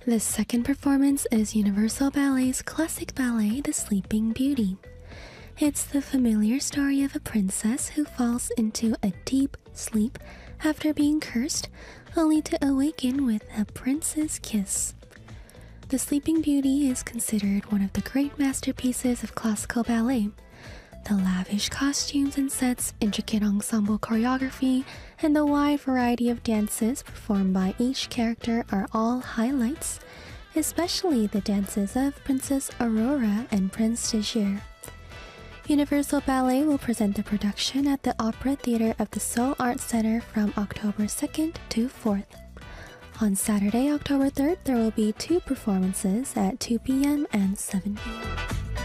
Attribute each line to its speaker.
Speaker 1: The second performance is Universal Ballet's classic ballet, The Sleeping Beauty. It's the familiar story of a princess who falls into a deep sleep after being cursed, only to awaken with a prince's kiss. The Sleeping Beauty is considered one of the great masterpieces of classical ballet. The lavish costumes and sets, intricate ensemble choreography, and the wide variety of dances performed by each character are all highlights, especially the dances of Princess Aurora and Prince Désir. Universal Ballet will present the production at the Opera Theater of the Seoul Arts Center from October 2nd to 4th. On Saturday, October 3rd, there will be two performances at 2 p.m. and 7 p.m.